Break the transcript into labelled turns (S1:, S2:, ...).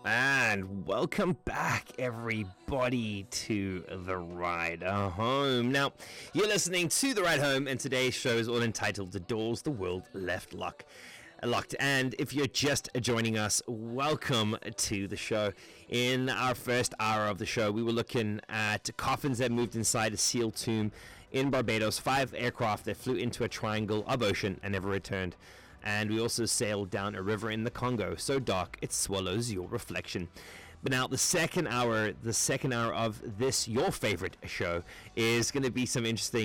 S1: And welcome back, everybody, to The Ride Home. Now, you're listening to The Ride Home, and today's show is all entitled The Doors the World Left Locked. And if you're just joining us, welcome to the show. In our first hour of the show, we were looking at coffins that moved inside a sealed tomb in Barbados, 5 aircraft that flew into a triangle of ocean and never returned. And we also sailed down a river in the Congo, so dark it swallows your reflection. But now the second hour of this, your favorite show, is going to be some interesting